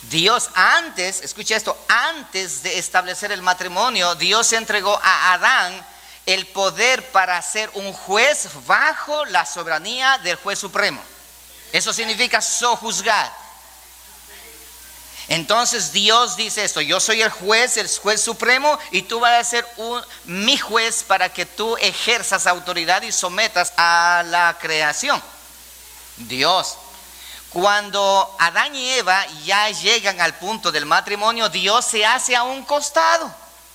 Dios antes, escucha esto, antes de establecer el matrimonio, Dios entregó a Adán el poder para ser un juez bajo la soberanía del juez supremo. Eso significa sojuzgar. Entonces Dios dice esto: yo soy el juez supremo, y tú vas a ser mi juez para que tú ejerzas autoridad y sometas a la creación. Dios. Cuando Adán y Eva ya llegan al punto del matrimonio, Dios se hace a un costado.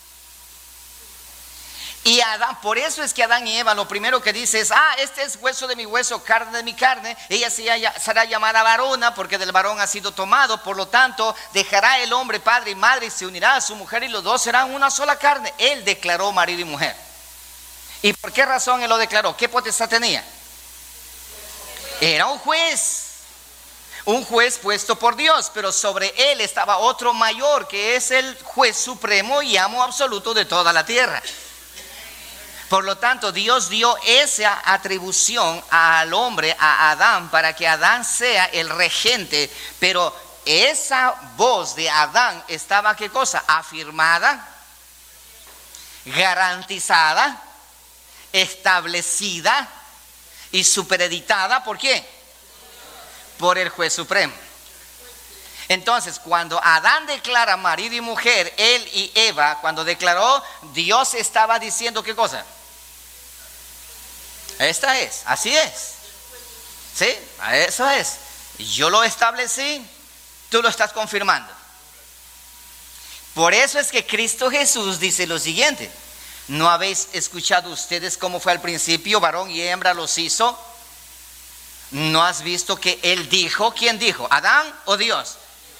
Y Adán, por eso es que Adán y Eva lo primero que dice es: este es hueso de mi hueso, carne de mi carne. Ella será llamada varona, porque del varón ha sido tomado. Por lo tanto, dejará el hombre padre y madre y se unirá a su mujer, y los dos serán una sola carne. Él declaró marido y mujer. ¿Y por qué razón él lo declaró? ¿Qué potestad tenía? Era un juez puesto por Dios, pero sobre él estaba otro mayor, que es el juez supremo y amo absoluto de toda la tierra. Por lo tanto, Dios dio esa atribución al hombre, a Adán, para que Adán sea el regente. Pero esa voz de Adán estaba, ¿qué cosa? Afirmada, garantizada, establecida y supereditada. ¿Por qué? Por el juez supremo. Entonces, cuando Adán declara marido y mujer, él y Eva, cuando declaró, Dios estaba diciendo ¿qué cosa? Esta es, así es. ¿Sí? Eso es. Yo lo establecí, tú lo estás confirmando. Por eso es que Cristo Jesús dice lo siguiente: ¿no habéis escuchado ustedes cómo fue al principio? Varón y hembra los hizo. ¿No has visto que él dijo? ¿Quién dijo? ¿Adán o Dios?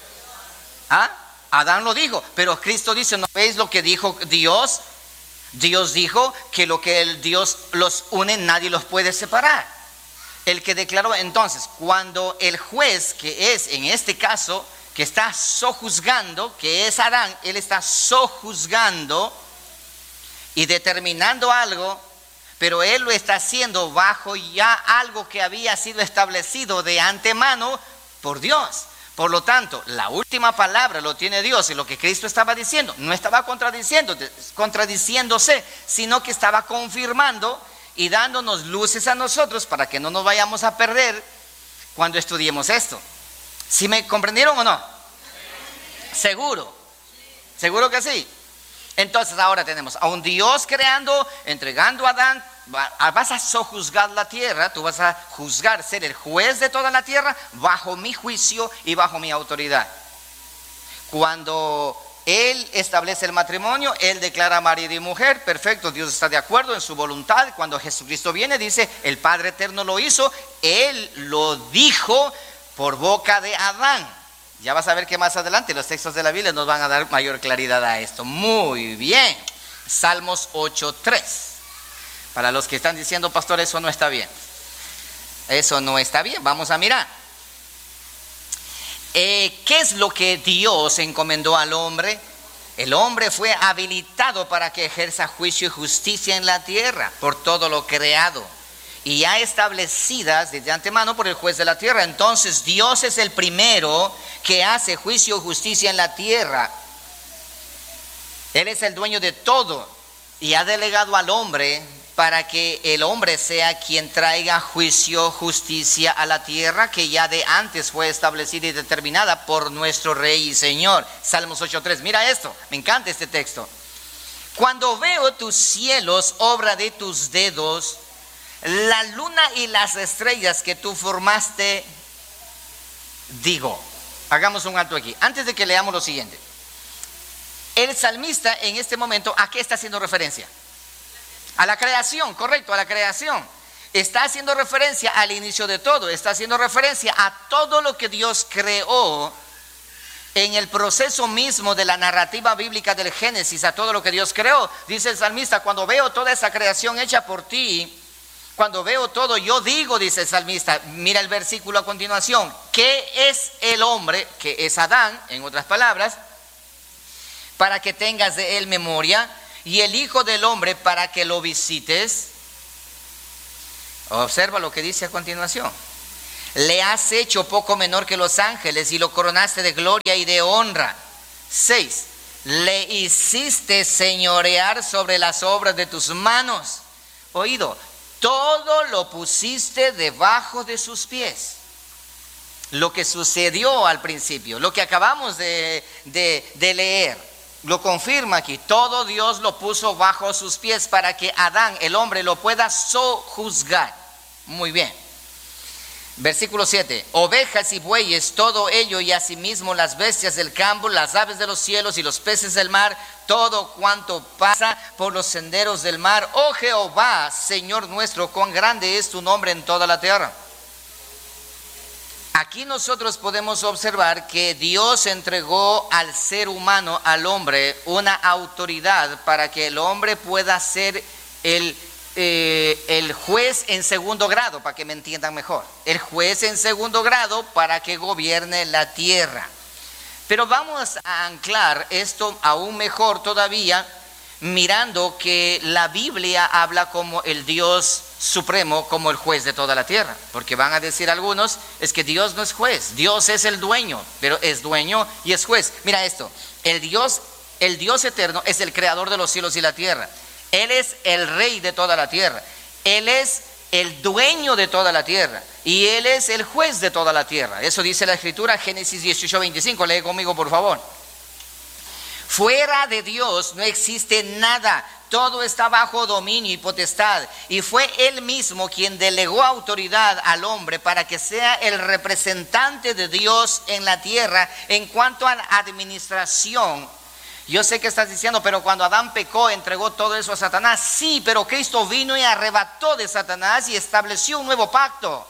Adán lo dijo, pero Cristo dice: ¿no veis lo que dijo Dios? Dios dijo que lo que Dios los une, nadie los puede separar. El que declaró. Entonces, cuando el juez, que es en este caso, que está sojuzgando, que es Adán, él está sojuzgando y determinando algo, pero él lo está haciendo bajo ya algo que había sido establecido de antemano por Dios. Por lo tanto, la última palabra lo tiene Dios, y lo que Cristo estaba diciendo no estaba contradiciéndose, sino que estaba confirmando y dándonos luces a nosotros para que no nos vayamos a perder cuando estudiemos esto. ¿Sí me comprendieron o no? ¿Seguro? ¿Seguro que sí? Entonces ahora tenemos a un Dios creando, entregando a Adán. Vas a sojuzgar la tierra, tú vas a juzgar, ser el juez de toda la tierra bajo mi juicio y bajo mi autoridad. Cuando él establece el matrimonio, él declara marido y mujer, perfecto, Dios está de acuerdo en su voluntad. Cuando Jesucristo viene, dice: el Padre Eterno lo hizo, él lo dijo por boca de Adán. Ya vas a ver que más adelante los textos de la Biblia nos van a dar mayor claridad a esto. Muy bien. Salmos 8:3. Para los que están diciendo: pastor, eso no está bien. Eso no está bien. Vamos a mirar. ¿Qué es lo que Dios encomendó al hombre? El hombre fue habilitado para que ejerza juicio y justicia en la tierra por todo lo creado, y ya establecidas desde antemano por el juez de la tierra. Entonces Dios es el primero que hace juicio y justicia en la tierra. Él es el dueño de todo y ha delegado al hombre para que el hombre sea quien traiga juicio, justicia a la tierra, que ya de antes fue establecida y determinada por nuestro Rey y Señor. Salmos 8:3. Mira esto, me encanta este texto. Cuando veo tus cielos, obra de tus dedos, la luna y las estrellas que tú formaste, digo. Hagamos un alto aquí, antes de que leamos lo siguiente. El salmista en este momento, ¿a qué está haciendo referencia? A la creación, correcto, a la creación. Está haciendo referencia al inicio de todo, está haciendo referencia a todo lo que Dios creó en el proceso mismo de la narrativa bíblica del Génesis, a todo lo que Dios creó. Dice el salmista: cuando veo toda esa creación hecha por ti, cuando veo todo, yo digo, dice el salmista, mira el versículo a continuación, ¿qué es el hombre? Que es Adán, en otras palabras, para que tengas de él memoria, y el Hijo del Hombre para que lo visites. Observa lo que dice a continuación. Le has hecho poco menor que los ángeles y lo coronaste de gloria y de honra. 6. Le hiciste señorear sobre las obras de tus manos. Oído, todo lo pusiste debajo de sus pies. Lo que sucedió al principio, lo que acabamos de leer, lo confirma aquí. Todo Dios lo puso bajo sus pies para que Adán, el hombre, lo pueda sojuzgar. Muy bien. Versículo 7. Ovejas y bueyes, todo ello, y asimismo las bestias del campo, las aves de los cielos y los peces del mar, todo cuanto pasa por los senderos del mar. Oh Jehová, Señor nuestro, cuán grande es tu nombre en toda la tierra. Aquí nosotros podemos observar que Dios entregó al ser humano, al hombre, una autoridad para que el hombre pueda ser el juez en segundo grado, para que me entiendan mejor. El juez en segundo grado para que gobierne la tierra. Pero vamos a anclar esto aún mejor todavía, mirando que la Biblia habla como el Dios supremo, como el juez de toda la tierra. Porque van a decir algunos, es que Dios no es juez, Dios es el dueño, pero es dueño y es juez. Mira esto, el Dios eterno es el creador de los cielos y la tierra. Él es el rey de toda la tierra. Él es el dueño de toda la tierra. Y Él es el juez de toda la tierra. Eso dice la Escritura, Génesis 18:25. Lee conmigo, por favor. Fuera de Dios no existe nada. Todo está bajo dominio y potestad. Y fue Él mismo quien delegó autoridad al hombre para que sea el representante de Dios en la tierra en cuanto a la administración. Yo sé que estás diciendo, pero cuando Adán pecó, entregó todo eso a Satanás. Sí, pero Cristo vino y arrebató de Satanás y estableció un nuevo pacto.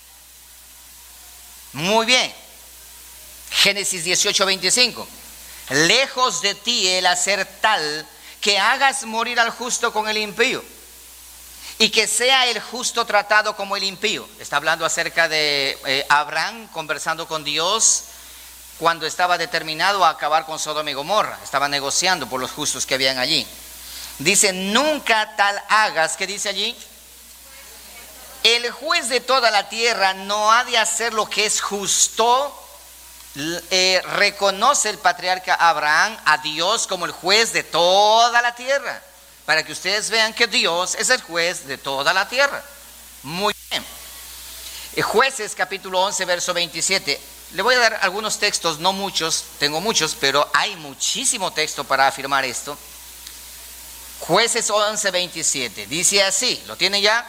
Muy bien. Génesis 18:25. Lejos de ti el hacer tal que hagas morir al justo con el impío, y que sea el justo tratado como el impío. Está hablando acerca de Abraham conversando con Dios cuando estaba determinado a acabar con Sodoma y Gomorra. Estaba negociando por los justos que habían allí. Dice, nunca tal hagas, ¿qué dice allí? El juez de toda la tierra no ha de hacer lo que es justo. Reconoce el patriarca Abraham a Dios como el juez de toda la tierra, para que ustedes vean que Dios es el juez de toda la tierra. Muy bien. Jueces capítulo 11 verso 27. Le voy a dar algunos textos, no muchos, tengo muchos, pero hay muchísimo texto para afirmar esto. Jueces 11, 27, dice así, ¿lo tiene ya?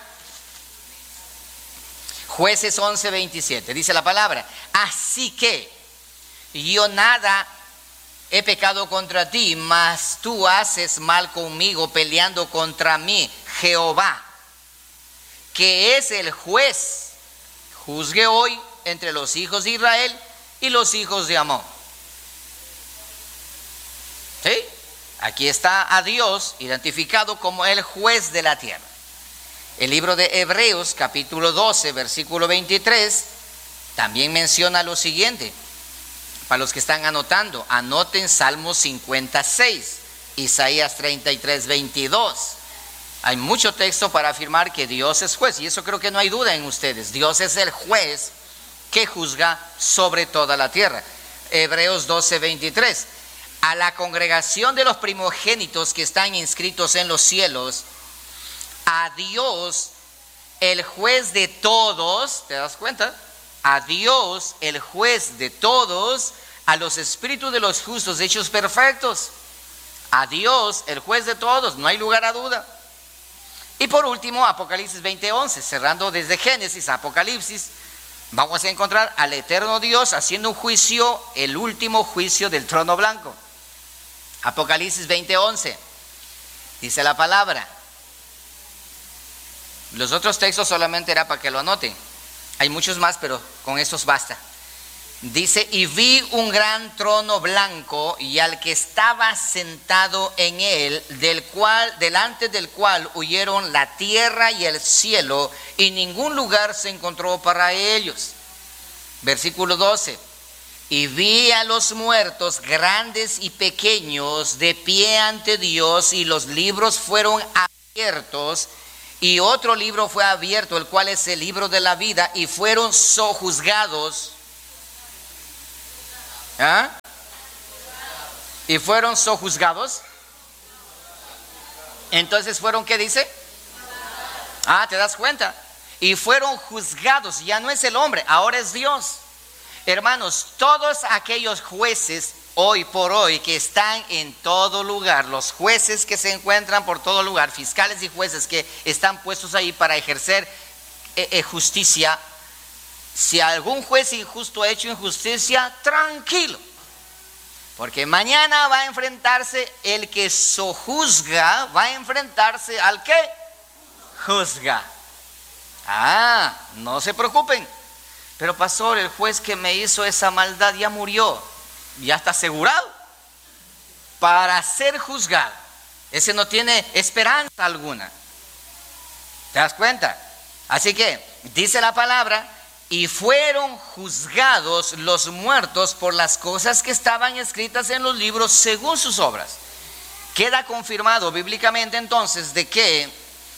Jueces 11, 27, dice la palabra, así que yo nada he pecado contra ti, mas tú haces mal conmigo peleando contra mí. Jehová, que es el juez, juzgue hoy entre los hijos de Israel y los hijos de Amón. ¿Sí? Aquí está a Dios identificado como el juez de la tierra. El libro de Hebreos capítulo 12 versículo 23 también menciona lo siguiente. Para los que están anotando, anoten Salmo 56, Isaías 33, 22. Hay mucho texto para afirmar que Dios es juez, y eso creo que no hay duda en ustedes. Dios es el juez que juzga sobre toda la tierra. Hebreos 12, 23. A la congregación de los primogénitos que están inscritos en los cielos, a Dios, el juez de todos, ¿te das cuenta? A Dios, el juez de todos, a los espíritus de los justos hechos perfectos. A Dios, el juez de todos, no hay lugar a duda. Y por último, Apocalipsis 20:11, cerrando desde Génesis a Apocalipsis, vamos a encontrar al eterno Dios haciendo un juicio, el último juicio del trono blanco. Apocalipsis 20:11, dice la palabra. Los otros textos solamente era para que lo anoten. Hay muchos más, pero con estos basta. Dice, y vi un gran trono blanco y al que estaba sentado en él, delante del cual huyeron la tierra y el cielo, y ningún lugar se encontró para ellos. Versículo 12. Y vi a los muertos, grandes y pequeños, de pie ante Dios, y los libros fueron abiertos, Y otro libro fue abierto, el cual es el libro de la vida, y fueron sojuzgados. ¿Ah? ¿Y fueron sojuzgados? Entonces fueron, ¿qué dice? Ah, ¿te das cuenta? Y fueron juzgados, ya no es el hombre, ahora es Dios. Hermanos, todos aquellos jueces hoy por hoy que están en todo lugar, los jueces que se encuentran por todo lugar, fiscales y jueces que están puestos ahí para ejercer justicia, si algún juez injusto ha hecho injusticia, tranquilo, porque mañana va a enfrentarse el que sojuzga, va a enfrentarse al que juzga. Ah, no se preocupen. Pero pastor, el juez que me hizo esa maldad ya murió, ya está asegurado para ser juzgado. Ese no tiene esperanza alguna. ¿Te das cuenta? Así que dice la palabra, y fueron juzgados los muertos por las cosas que estaban escritas en los libros según sus obras. Queda confirmado bíblicamente entonces de que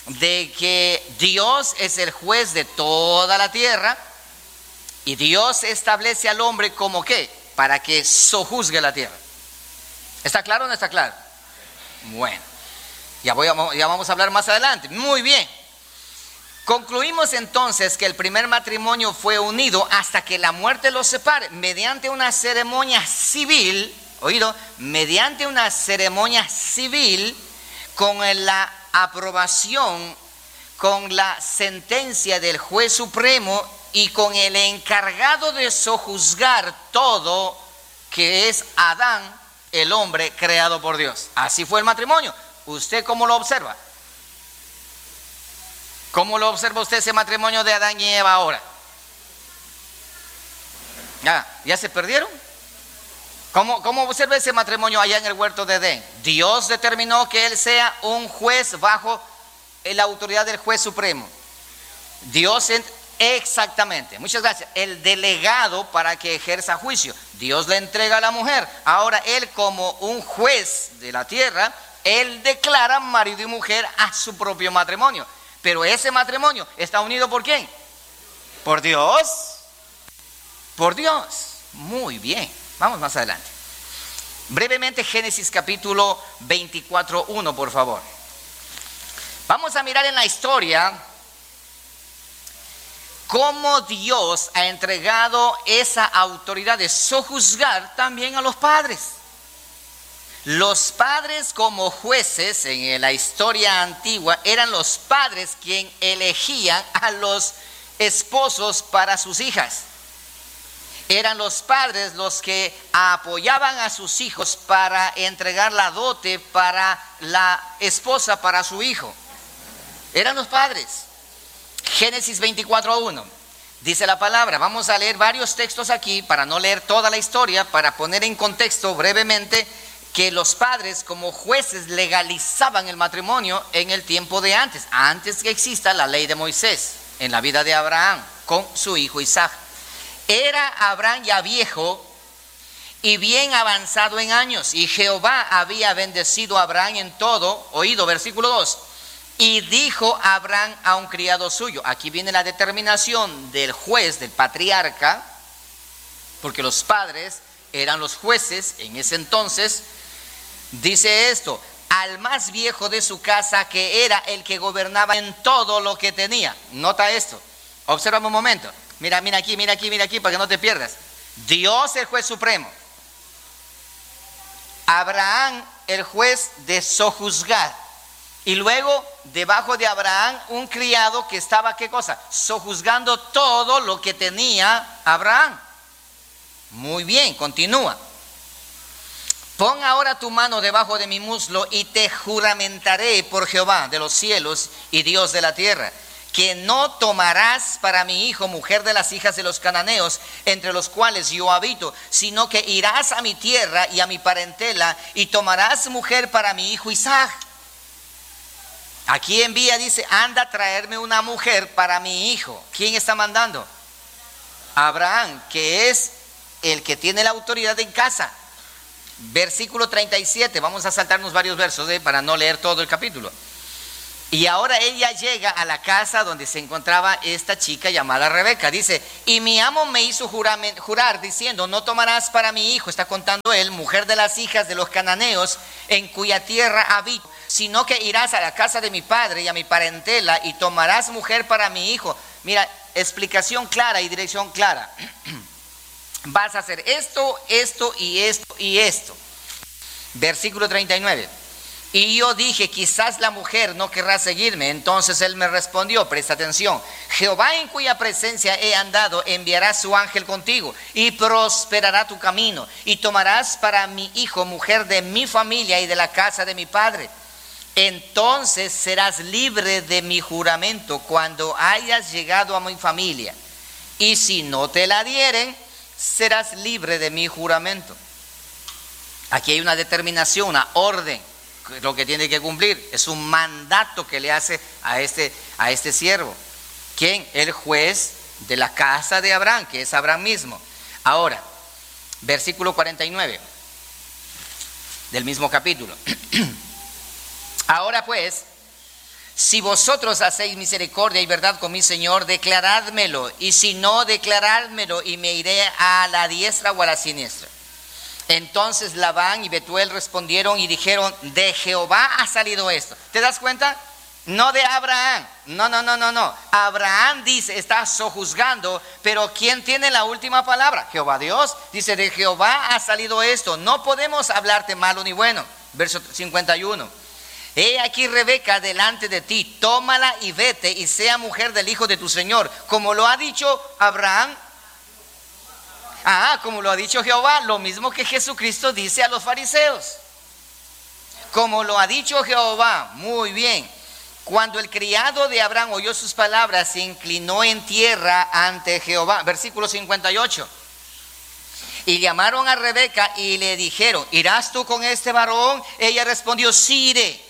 Dios es el juez de toda la tierra, y Dios establece al hombre como ¿qué? Para que sojuzgue la tierra. ¿Está claro o no está claro? Bueno, ya vamos a hablar más adelante. Muy bien. Concluimos entonces que el primer matrimonio fue unido hasta que la muerte los separe mediante una ceremonia civil, oído, mediante una ceremonia civil con la aprobación, con la sentencia del juez supremo y con el encargado de sojuzgar todo, que es Adán, el hombre creado por Dios. Así fue el matrimonio. ¿Usted cómo lo observa? ¿Cómo lo observa usted ese matrimonio de Adán y Eva ahora? ¿Ya se perdieron? ¿Cómo observa ese matrimonio allá en el huerto de Edén? Dios determinó que él sea un juez bajo la autoridad del juez supremo. Exactamente, muchas gracias. El delegado para que ejerza juicio. Dios le entrega a la mujer. Ahora él, como un juez de la tierra, él declara marido y mujer a su propio matrimonio. Pero ese matrimonio está unido ¿por quién? Por Dios. Por Dios. Muy bien. Vamos más adelante. Brevemente, Génesis capítulo 24:1, por favor. Vamos a mirar en la historia cómo Dios ha entregado esa autoridad de sojuzgar también a los padres. Los padres como jueces en la historia antigua eran los padres quien elegían a los esposos para sus hijas. Eran los padres los que apoyaban a sus hijos para entregar la dote para la esposa, para su hijo. Eran los padres. Génesis 24:1 dice la palabra. Vamos a leer varios textos aquí para no leer toda la historia, para poner en contexto brevemente que los padres como jueces legalizaban el matrimonio en el tiempo de antes que exista la ley de Moisés, en la vida de Abraham con su hijo Isaac. Era Abraham ya viejo y bien avanzado en años, y Jehová había bendecido a Abraham en todo. Oído, versículo 2. Y dijo Abraham a un criado suyo. Aquí viene la determinación del juez, del patriarca, porque los padres eran los jueces en ese entonces. Dice esto: al más viejo de su casa, que era el que gobernaba en todo lo que tenía. Nota esto, observa un momento. Mira aquí, para que no te pierdas. Dios, el juez supremo. Abraham, el juez de sojuzgar. Y luego, debajo de Abraham, un criado que estaba, ¿qué cosa? Sojuzgando todo lo que tenía Abraham. Muy bien, continúa. Pon ahora tu mano debajo de mi muslo y te juramentaré por Jehová de los cielos y Dios de la tierra, que no tomarás para mi hijo mujer de las hijas de los cananeos, entre los cuales yo habito, sino que irás a mi tierra y a mi parentela y tomarás mujer para mi hijo Isaac. Aquí envía, dice, anda a traerme una mujer para mi hijo. ¿Quién está mandando? Abraham, que es el que tiene la autoridad en casa. Versículo 37, vamos a saltarnos varios versos para no leer todo el capítulo. Y ahora ella llega a la casa donde se encontraba esta chica llamada Rebeca. Dice, y mi amo me hizo jurar diciendo, no tomarás para mi hijo, está contando él, mujer de las hijas de los cananeos, en cuya tierra habito, sino que irás a la casa de mi padre y a mi parentela y tomarás mujer para mi hijo. Mira, explicación clara y dirección clara. Vas a hacer esto, esto y esto y esto. Versículo 39. Y yo dije, quizás la mujer no querrá seguirme. Entonces él me respondió, presta atención, Jehová en cuya presencia he andado enviará su ángel contigo y prosperará tu camino y tomarás para mi hijo mujer de mi familia y de la casa de mi padre. Entonces serás libre de mi juramento cuando hayas llegado a mi familia. Y si no te la dieren, serás libre de mi juramento. Aquí hay una determinación, una orden. Lo que tiene que cumplir es un mandato que le hace a este siervo. ¿Quién? El juez de la casa de Abraham, que es Abraham mismo. Ahora, versículo 49 del mismo capítulo. Ahora pues, si vosotros hacéis misericordia y verdad con mi Señor, declarádmelo, y si no, declarádmelo, y me iré a la diestra o a la siniestra. Entonces Labán y Betuel respondieron y dijeron, de Jehová ha salido esto. ¿Te das cuenta? No de Abraham. No. Abraham dice, está sojuzgando, pero ¿quién tiene la última palabra? Jehová Dios. Dice, de Jehová ha salido esto. No podemos hablarte malo ni bueno. Verso 51. He aquí Rebeca delante de ti, tómala y vete y sea mujer del hijo de tu Señor, como lo ha dicho Abraham. Como lo ha dicho Jehová, lo mismo que Jesucristo dice a los fariseos. Como lo ha dicho Jehová, muy bien. Cuando el criado de Abraham oyó sus palabras, se inclinó en tierra ante Jehová. Versículo 58. Y llamaron a Rebeca y le dijeron, ¿irás tú con este varón? Ella respondió, sí iré.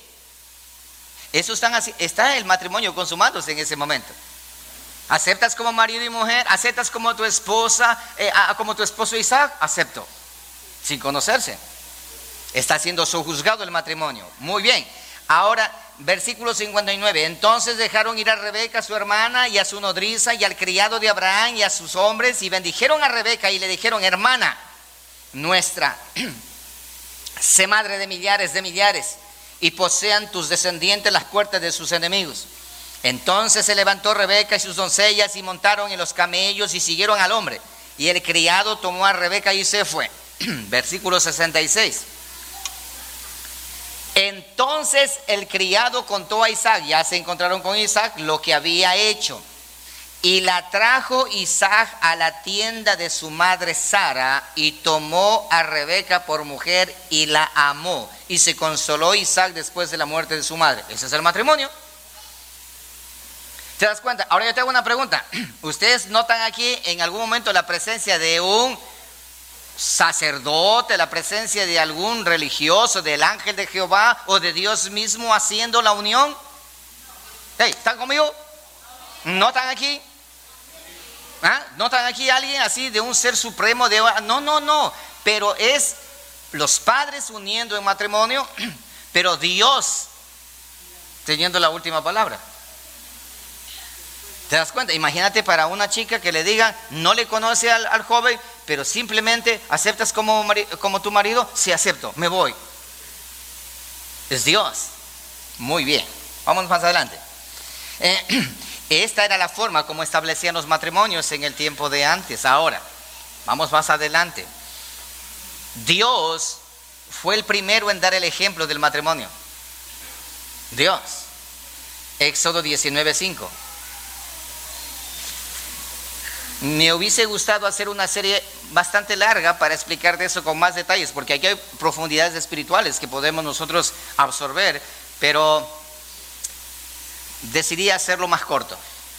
Eso está el matrimonio consumándose en ese momento. ¿Aceptas como marido y mujer? ¿Aceptas como tu esposa, como tu esposo Isaac? Acepto, sin conocerse. Está siendo sojuzgado el matrimonio. Muy bien. Ahora, versículo 59. Entonces dejaron ir a Rebeca, su hermana, y a su nodriza, y al criado de Abraham, y a sus hombres, y bendijeron a Rebeca, y le dijeron, hermana nuestra, sé madre de millares, y posean tus descendientes las puertas de sus enemigos. Entonces se levantó Rebeca y sus doncellas y montaron en los camellos y siguieron al hombre. Y el criado tomó a Rebeca y se fue. Versículo 66. Entonces el criado contó a Isaac, ya se encontraron con Isaac, lo que había hecho. Y la trajo Isaac a la tienda de su madre Sara y tomó a Rebeca por mujer y la amó. Y se consoló Isaac después de la muerte de su madre. Ese es el matrimonio. ¿Te das cuenta? Ahora yo te hago una pregunta. ¿Ustedes notan aquí en algún momento la presencia de un sacerdote, la presencia de algún religioso, del ángel de Jehová o de Dios mismo haciendo la unión? Hey, ¿están conmigo? ¿Notan aquí? ¿Notan aquí a alguien así de un ser supremo? No. Pero es los padres uniendo en matrimonio, pero Dios teniendo la última palabra. ¿Te das cuenta? Imagínate para una chica que le digan, no le conoce al joven, pero simplemente aceptas como tu marido. Sí, acepto, me voy. Es Dios. Muy bien, vamos más adelante. Esta era la forma como establecían los matrimonios en el tiempo de antes. Ahora, vamos más adelante. Dios fue el primero en dar el ejemplo del matrimonio. Dios. Éxodo 19:5. Me hubiese gustado hacer una serie bastante larga para explicar de eso con más detalles, porque aquí hay profundidades espirituales que podemos nosotros absorber, pero decidí hacerlo más corto.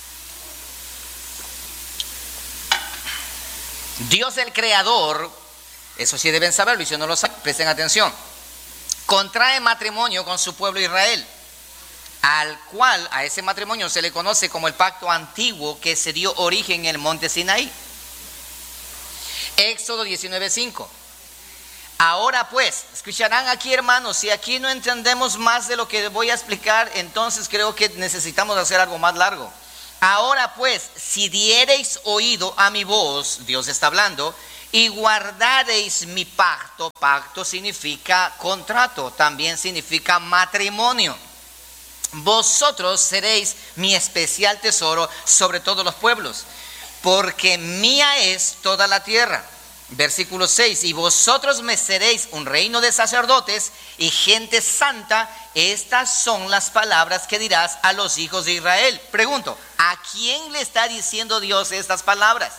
Dios el Creador, eso sí deben saberlo, y si no lo saben, presten atención, contrae matrimonio con su pueblo Israel, al cual a ese matrimonio se le conoce como el pacto antiguo que se dio origen en el monte Sinaí. Éxodo 19:5. Ahora pues, escucharán aquí, hermanos, si aquí no entendemos más de lo que voy a explicar, entonces creo que necesitamos hacer algo más largo. Ahora pues, si diereis oído a mi voz, Dios está hablando, y guardareis mi pacto. Pacto significa contrato, también significa matrimonio. Vosotros seréis mi especial tesoro sobre todos los pueblos, porque mía es toda la tierra. Versículo 6, y vosotros me seréis un reino de sacerdotes y gente santa. Estas son las palabras que dirás a los hijos de Israel. Pregunto, ¿a quién le está diciendo Dios estas palabras?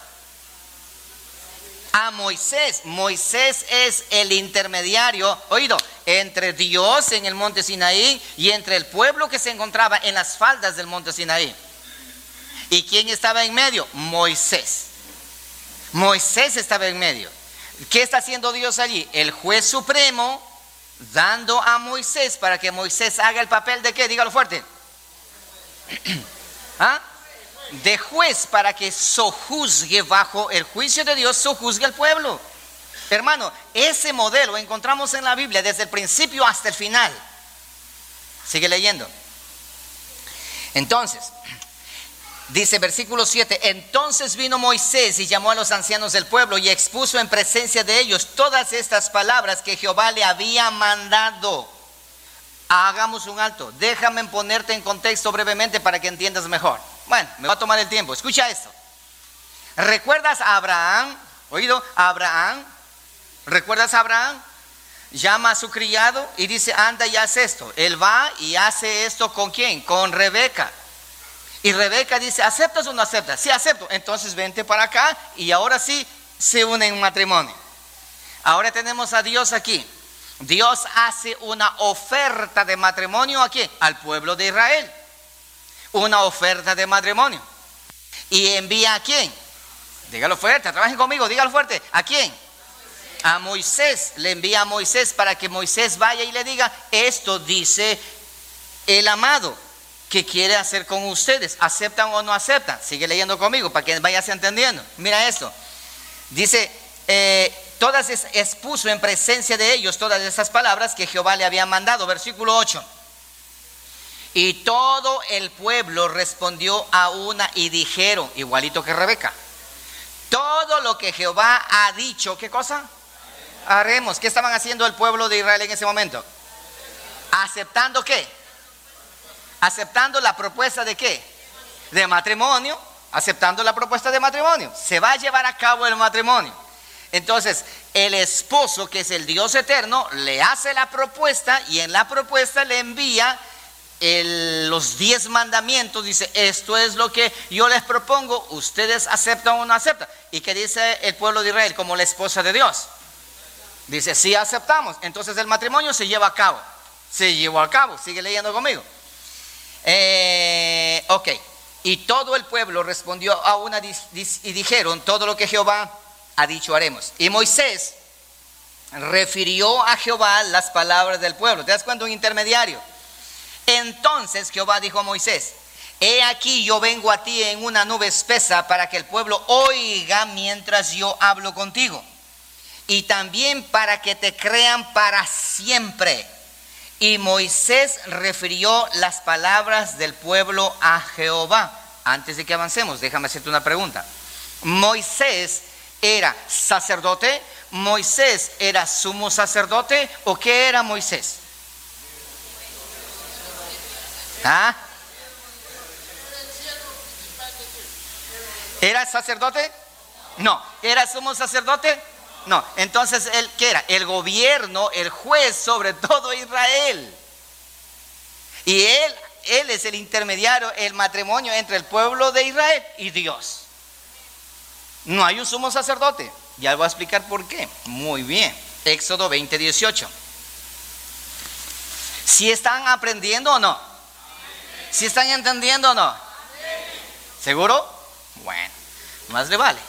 A Moisés. Moisés es el intermediario, oído, entre Dios en el monte Sinaí y entre el pueblo que se encontraba en las faldas del monte Sinaí. ¿Y quién estaba en medio? Moisés. Moisés estaba en medio. ¿Qué está haciendo Dios allí? El juez supremo dando a Moisés para que Moisés haga el papel de ¿qué? Dígalo fuerte. ¿Ah? De juez, para que sojuzgue bajo el juicio de Dios, sojuzgue al pueblo. Hermano, ese modelo encontramos en la Biblia desde el principio hasta el final. Sigue leyendo. Entonces, dice versículo 7, entonces vino Moisés y llamó a los ancianos del pueblo y expuso en presencia de ellos todas estas palabras que Jehová le había mandado. Hagamos un alto, déjame ponerte en contexto brevemente para que entiendas mejor. Bueno, me va a tomar el tiempo, escucha esto. ¿Recuerdas a Abraham? ¿Oído? Abraham. ¿Recuerdas a Abraham? Llama a su criado y dice, anda y haz esto. Él va y hace esto ¿con quién? Con Rebeca. Y Rebeca dice, ¿aceptas o no aceptas? Sí, acepto. Entonces vente para acá y ahora sí se unen en matrimonio. Ahora tenemos a Dios aquí. Dios hace una oferta de matrimonio aquí al pueblo de Israel. Una oferta de matrimonio. ¿Y envía a quién? Dígalo fuerte, trabajen conmigo, dígalo fuerte. ¿A quién? A Moisés. Le envía a Moisés para que Moisés vaya y le diga, esto dice el amado que quiere hacer con ustedes. ¿Aceptan o no aceptan? Sigue leyendo conmigo para que vayas entendiendo. Mira esto. Dice, todas expuso en presencia de ellos todas esas palabras que Jehová le había mandado. Versículo 8. Y todo el pueblo respondió a una y dijeron, igualito que Rebeca, todo lo que Jehová ha dicho, ¿qué cosa? Haremos. ¿Qué estaban haciendo el pueblo de Israel en ese momento? ¿Aceptando qué? Aceptando la propuesta de qué? De matrimonio. Aceptando la propuesta de matrimonio. Se va a llevar a cabo el matrimonio. Entonces, el esposo, que es el Dios eterno, le hace la propuesta y en la propuesta le envía los 10 mandamientos. Dice, esto es lo que yo les propongo, ustedes aceptan o no aceptan. ¿Y qué dice el pueblo de Israel como la esposa de Dios? Dice, sí aceptamos. Entonces el matrimonio se lleva a cabo. Se llevó a cabo, sigue leyendo conmigo. Ok. Y todo el pueblo respondió a una y dijeron, todo lo que Jehová ha dicho haremos. Y Moisés refirió a Jehová las palabras del pueblo. ¿Te das cuenta? Un intermediario. Entonces Jehová dijo a Moisés, he aquí yo vengo a ti en una nube espesa para que el pueblo oiga mientras yo hablo contigo. Y también para que te crean para siempre. Y Moisés refirió las palabras del pueblo a Jehová. Antes de que avancemos, déjame hacerte una pregunta. Moisés era sacerdote, Moisés era sumo sacerdote, ¿o qué era Moisés? ¿Ah? ¿Era sacerdote? No. ¿Era sumo sacerdote? No. Entonces, ¿él qué era? El gobierno, el juez sobre todo Israel. Y él es el intermediario, el matrimonio entre el pueblo de Israel y Dios. No hay un sumo sacerdote. Ya voy a explicar por qué. Muy bien. Éxodo 20:18. ¿Sí están aprendiendo o no? ¿Sí están entendiendo o no? ¿Seguro? Bueno, más le vale.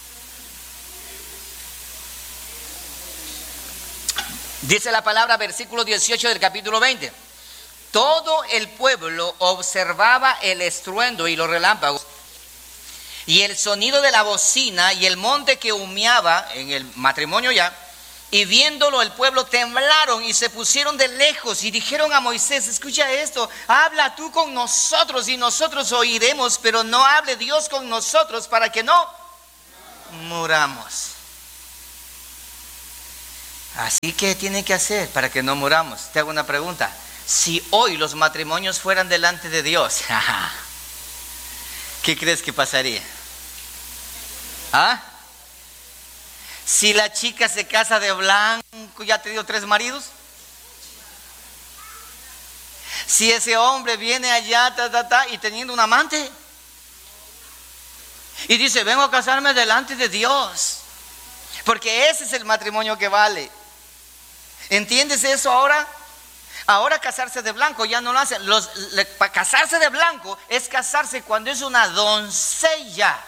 Dice la palabra, versículo 18 del capítulo 20. Todo el pueblo observaba el estruendo y los relámpagos y el sonido de la bocina y el monte que humeaba en el matrimonio ya, Y viéndolo el pueblo temblaron y se pusieron de lejos y dijeron a Moisés: escucha esto, habla tú con nosotros y nosotros oiremos, pero no hable Dios con nosotros para que no muramos. Así que tiene que hacer para que no muramos. Te hago una pregunta: si hoy los matrimonios fueran delante de Dios, ¿qué crees que pasaría? ¿Ah? Si la chica se casa de blanco, ¿ya ha tenido 3 maridos? Si ese hombre viene allá y teniendo un amante y dice: vengo a casarme delante de Dios, porque ese es el matrimonio que vale. ¿Entiendes eso ahora? Ahora casarse de blanco ya no lo hacen. Para casarse de blanco es casarse cuando es una doncella,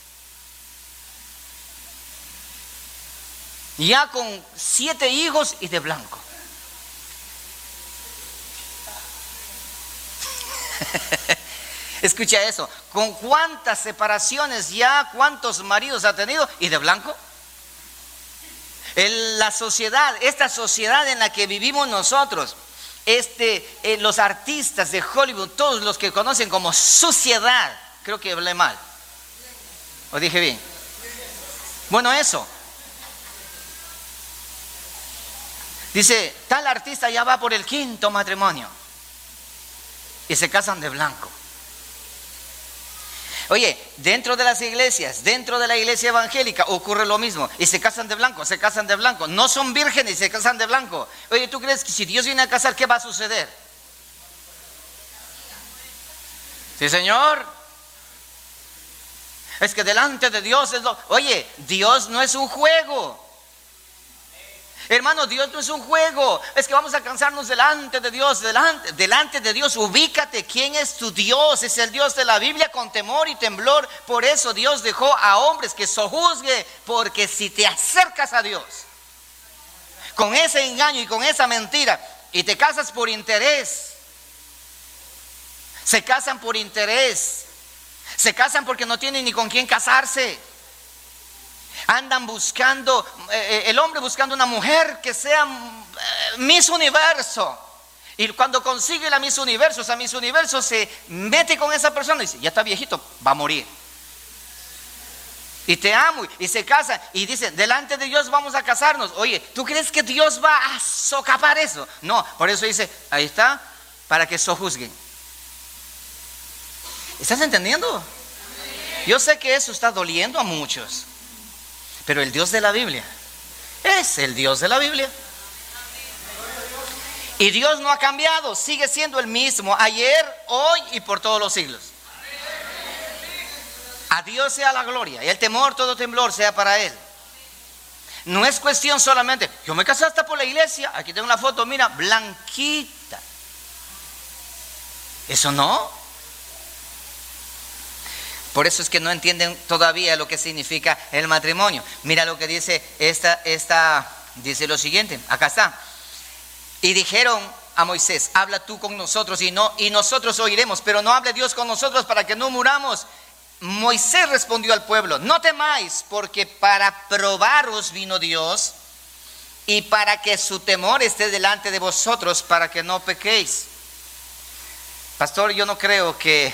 ya con 7 hijos y de blanco. Escucha eso, ¿con cuántas separaciones ya, cuántos maridos ha tenido y de blanco? La sociedad, esta sociedad en la que vivimos nosotros, los artistas de Hollywood, todos los que conocen como suciedad, creo que hablé mal, ¿o dije bien? Bueno, eso. Dice, tal artista ya va por el 5.º matrimonio y se casan de blanco. Oye, dentro de las iglesias, dentro de la iglesia evangélica ocurre lo mismo. Y se casan de blanco, se casan de blanco. No son vírgenes y se casan de blanco. Oye, ¿tú crees que si Dios viene a casar, qué va a suceder? Sí, Señor. Es que delante de Dios es lo... Oye, Dios no es un juego. Hermano, Dios no es un juego. Es que vamos a cansarnos delante de Dios. Delante de Dios, ubícate. ¿Quién es tu Dios? Es el Dios de la Biblia, con temor y temblor. Por eso Dios dejó a hombres que sojuzguen. Porque si te acercas a Dios con ese engaño y con esa mentira y te casas por interés, se casan por interés, se casan porque no tienen ni con quién casarse. Andan buscando, el hombre buscando una mujer que sea Miss Universo. Y cuando consigue la Miss Universo, esa Miss Universo se mete con esa persona y dice: ya está viejito, va a morir. Y te amo, y se casan y dicen: delante de Dios vamos a casarnos. Oye, ¿tú crees que Dios va a socapar eso? No, por eso dice: ahí está, para que sojuzguen. ¿Estás entendiendo? Yo sé que eso está doliendo a muchos, pero el Dios de la Biblia es el Dios de la Biblia. Y Dios no ha cambiado, sigue siendo el mismo ayer, hoy y por todos los siglos. A Dios sea la gloria y el temor, todo temblor sea para Él. No es cuestión solamente: yo me casé hasta por la iglesia, aquí tengo una foto, mira, blanquita. Eso no. Por eso es que no entienden todavía lo que significa el matrimonio. Mira lo que dice dice lo siguiente, acá está. Y dijeron a Moisés: habla tú con nosotros y nosotros oiremos, pero no hable Dios con nosotros para que no muramos. Moisés respondió al pueblo: no temáis, porque para probaros vino Dios y para que su temor esté delante de vosotros, para que no pequéis. Pastor, yo no creo que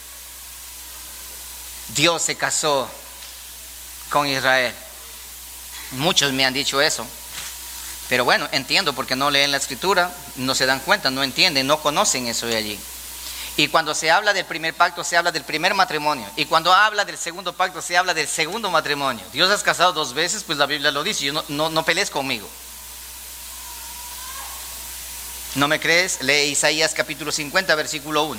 Dios se casó con Israel. Muchos me han dicho eso, pero bueno, entiendo, porque no leen la escritura, no se dan cuenta, no entienden, no conocen eso de allí. Y cuando se habla del primer pacto, se habla del primer matrimonio, y cuando habla del segundo pacto, se habla del segundo matrimonio. Dios has casado 2 veces, pues la Biblia lo dice. No pelees conmigo. ¿No me crees? Lee Isaías capítulo 50, versículo 1.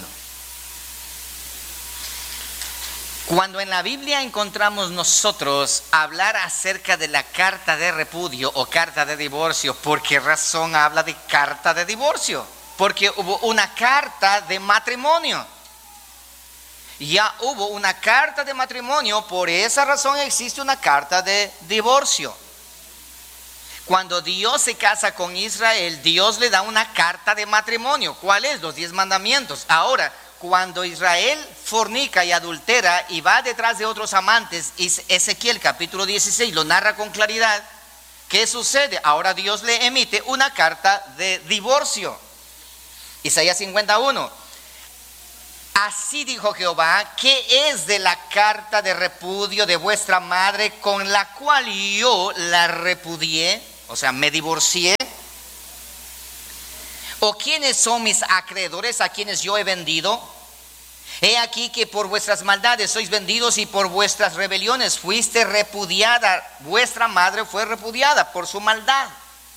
Cuando en la Biblia encontramos nosotros hablar acerca de la carta de repudio o carta de divorcio, ¿por qué razón habla de carta de divorcio? Porque hubo una carta de matrimonio. Ya hubo una carta de matrimonio, por esa razón existe una carta de divorcio. Cuando Dios se casa con Israel, Dios le da una carta de matrimonio. ¿Cuál es? Los 10 mandamientos. Ahora, cuando Israel fornica y adultera y va detrás de otros amantes, Ezequiel capítulo 16 lo narra con claridad. ¿Qué sucede? Ahora Dios le emite una carta de divorcio. Isaías 51. Así dijo Jehová, ¿qué es de la carta de repudio de vuestra madre con la cual yo la repudié? O sea, me divorcié. ¿O quiénes son mis acreedores a quienes yo he vendido? He aquí que por vuestras maldades sois vendidos y por vuestras rebeliones fuiste repudiada. Vuestra madre fue repudiada por su maldad.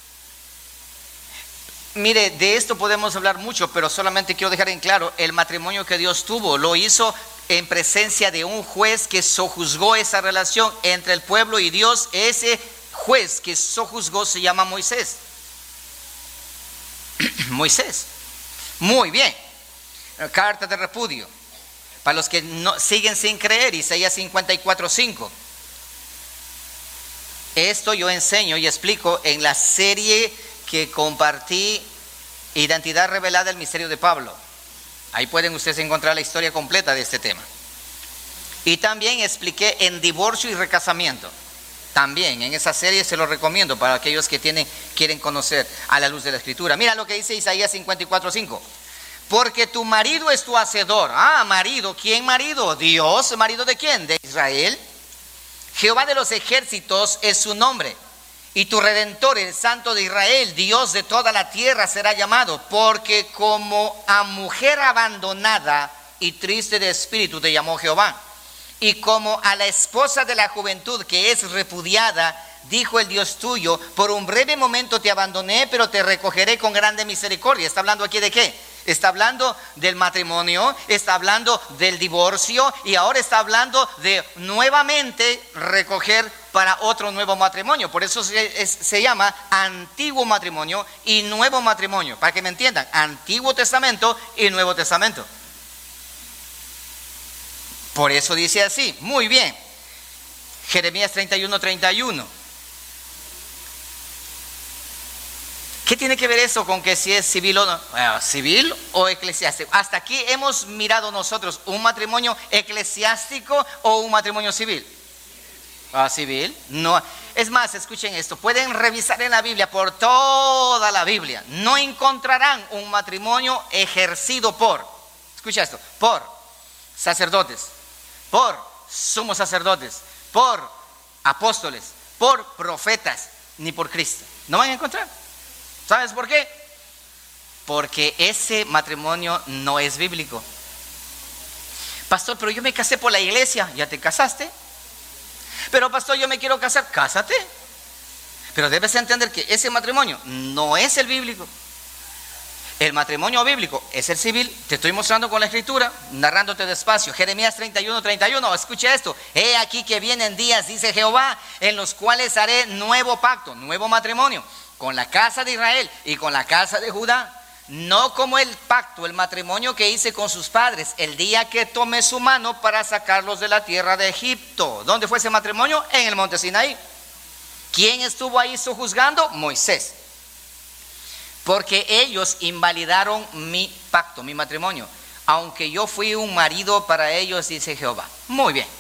Mire, de esto podemos hablar mucho, pero solamente quiero dejar en claro, el matrimonio que Dios tuvo, lo hizo en presencia de un juez que sojuzgó esa relación entre el pueblo y Dios. Ese juez que sojuzgó se llama Moisés. Moisés. Muy bien. Carta de repudio. Para los que no, siguen sin creer, Isaías 54:5. Esto yo enseño y explico en la serie que compartí, Identidad Revelada del Misterio de Pablo. Ahí pueden ustedes encontrar la historia completa de este tema. Y también expliqué en divorcio y recasamiento. También en esa serie se lo recomiendo para aquellos que quieren conocer a la luz de la Escritura. Mira lo que dice Isaías 54:5. Porque tu marido es tu hacedor. Marido, ¿quién marido? Dios. ¿Marido de quién? De Israel. Jehová de los ejércitos es su nombre. Y tu Redentor, el Santo de Israel, Dios de toda la tierra será llamado. Porque como a mujer abandonada y triste de espíritu te llamó Jehová. Y como a la esposa de la juventud que es repudiada, dijo el Dios tuyo, por un breve momento te abandoné, pero te recogeré con grande misericordia. ¿Está hablando aquí de qué? Está hablando del matrimonio, está hablando del divorcio y ahora está hablando de nuevamente recoger para otro nuevo matrimonio. Por eso se llama antiguo matrimonio y nuevo matrimonio. Para que me entiendan, Antiguo Testamento y Nuevo Testamento. Por eso dice así. Muy bien. Jeremías 31:31. ¿Qué tiene que ver eso con que si es civil o no? Civil o eclesiástico. Hasta aquí hemos mirado nosotros un matrimonio eclesiástico o un matrimonio civil. Civil. No. Es más, escuchen esto. Pueden revisar en la Biblia, por toda la Biblia. No encontrarán un matrimonio ejercido por, escucha esto, por sacerdotes, por sumos sacerdotes, por apóstoles, por profetas, ni por Cristo. No van a encontrar. ¿Sabes por qué? Porque ese matrimonio no es bíblico. Pastor, pero yo me casé por la iglesia. ¿Ya te casaste? Pero pastor, yo me quiero casar. Cásate. Pero debes entender que ese matrimonio no es el bíblico. El matrimonio bíblico es el civil. Te estoy mostrando con la escritura, narrándote despacio. Jeremías 31:31. Escucha esto. He aquí que vienen días, dice Jehová, en los cuales haré nuevo pacto, nuevo matrimonio, con la casa de Israel y con la casa de Judá, no como el pacto, el matrimonio que hice con sus padres el día que tomé su mano para sacarlos de la tierra de Egipto. ¿Dónde fue ese matrimonio? En el monte Sinaí. ¿Quién estuvo ahí sojuzgando? Moisés. Porque ellos invalidaron mi pacto, mi matrimonio, aunque yo fui un marido para ellos, dice Jehová. Muy bien.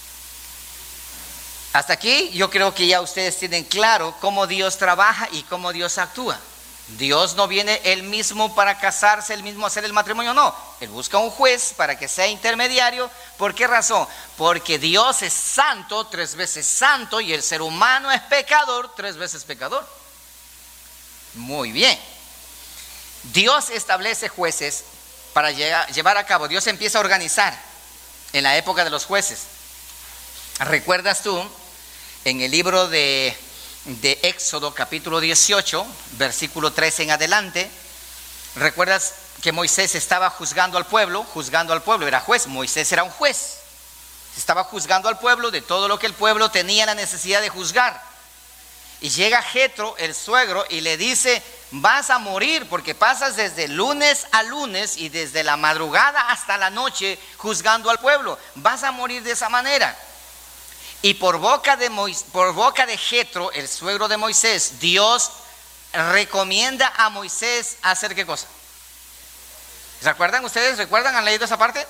Hasta aquí yo creo que ya ustedes tienen claro cómo Dios trabaja y cómo Dios actúa. Dios no viene él mismo para casarse, él mismo hacer el matrimonio, no. Él busca un juez para que sea intermediario. ¿Por qué razón? Porque Dios es santo, 3 veces santo, y el ser humano es pecador, 3 veces pecador. Muy bien. Dios establece jueces para llevar a cabo. Dios empieza a organizar en la época de los jueces. ¿Recuerdas tú en el libro de Éxodo capítulo 18, versículo 13 en adelante? ¿Recuerdas que Moisés estaba juzgando al pueblo? Era juez. Moisés era un juez. Estaba juzgando al pueblo de todo lo que el pueblo tenía la necesidad de juzgar. Y llega Jetro, el suegro, y le dice: vas a morir porque pasas desde lunes a lunes y desde la madrugada hasta la noche juzgando al pueblo. Vas a morir de esa manera. Y por boca de Jetro, el suegro de Moisés, Dios recomienda a Moisés hacer ¿qué cosa? ¿Recuerdan ustedes? ¿Recuerdan? ¿Han leído esa parte?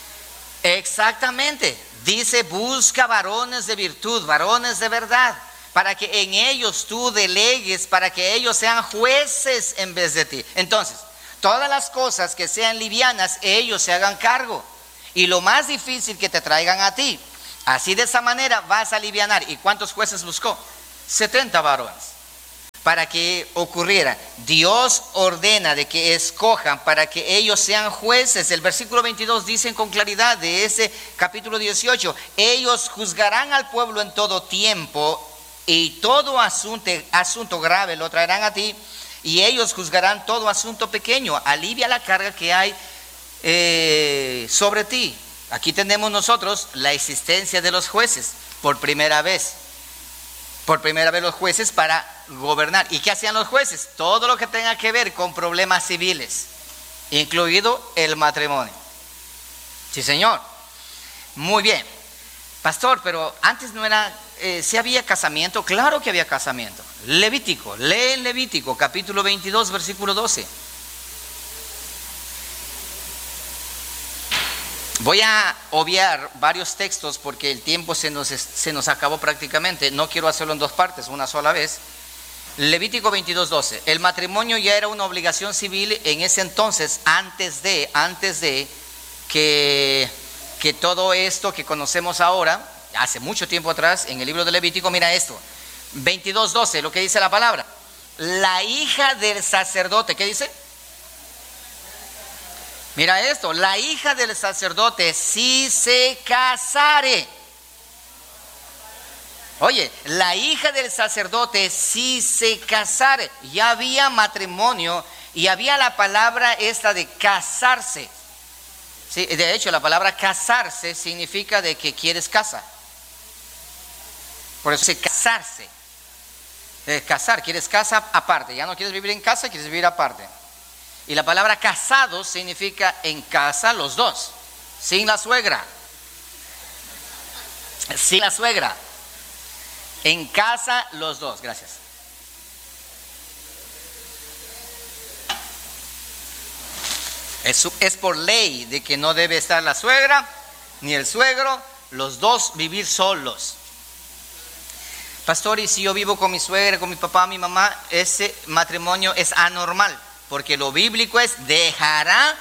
Exactamente. Dice: busca varones de virtud, varones de verdad, para que en ellos tú delegues, para que ellos sean jueces en vez de ti. Entonces, todas las cosas que sean livianas, ellos se hagan cargo. Y lo más difícil que te traigan a ti. Así de esa manera vas a alivianar. ¿Y cuántos jueces buscó? 70 varones. Para que ocurriera, Dios ordena de que escojan para que ellos sean jueces. El versículo 22 dice con claridad de ese capítulo 18: ellos juzgarán al pueblo en todo tiempo, y todo asunto grave lo traerán a ti, y ellos juzgarán todo asunto pequeño. Alivia la carga que hay sobre ti. Aquí tenemos nosotros la existencia de los jueces por primera vez. Por primera vez los jueces para gobernar. ¿Y qué hacían los jueces? Todo lo que tenga que ver con problemas civiles, incluido el matrimonio. Sí, señor. Muy bien. Pastor, pero antes no era, ¿sí había casamiento? Claro que había casamiento. Levítico, lee en Levítico, capítulo 22, versículo 12. Voy a obviar varios textos porque el tiempo se nos acabó prácticamente. No quiero hacerlo en dos partes, una sola vez. Levítico 22:12. El matrimonio ya era una obligación civil en ese entonces, antes de que todo esto que conocemos ahora, hace mucho tiempo atrás, en el libro de Levítico. Mira esto, 22:12, lo que dice la palabra. La hija del sacerdote, ¿qué dice? Mira esto, la hija del sacerdote si se casare. Oye, la hija del sacerdote si se casare. Ya había matrimonio y había la palabra esta de casarse. Sí, de hecho, la palabra casarse significa de que quieres casa. Por eso es casarse. Casar, quieres casa aparte. Ya no quieres vivir en casa, quieres vivir aparte. Y la palabra casado significa en casa los dos, sin la suegra. Sin la suegra. En casa los dos, gracias. Es por ley de que no debe estar la suegra ni el suegro, los dos vivir solos. Pastor, y si yo vivo con mi suegra, con mi papá, mi mamá, ese matrimonio es anormal. Porque lo bíblico es: dejará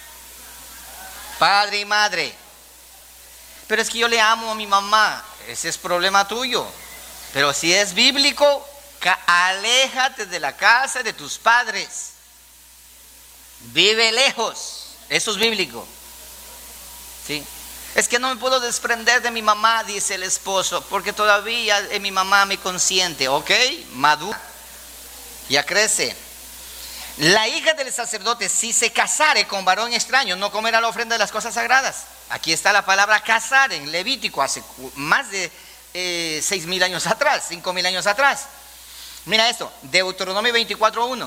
padre y madre. Pero es que yo le amo a mi mamá. Ese es problema tuyo. Pero si es bíblico, aléjate de la casa de tus padres. Vive lejos. Eso es bíblico. ¿Sí? Es que no me puedo desprender de mi mamá, dice el esposo, porque todavía mi mamá me consiente. Ok, madura. Ya crece. La hija del sacerdote, si se casare con varón extraño, no comerá la ofrenda de las cosas sagradas. Aquí está la palabra casar en Levítico, hace más de 6,000 años atrás, 5,000 años atrás. Mira esto, Deuteronomio 24:1.